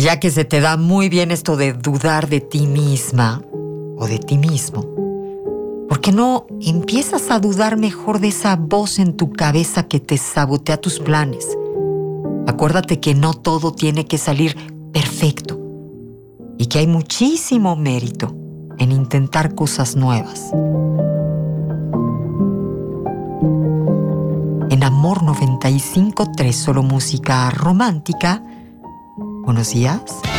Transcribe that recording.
Ya que se te da muy bien esto de dudar de ti misma o de ti mismo, ¿por qué no empiezas a dudar mejor de esa voz en tu cabeza que te sabotea tus planes? Acuérdate que no todo tiene que salir perfecto y que hay muchísimo mérito en intentar cosas nuevas. En Amor 95.3, solo música romántica. Buenos días.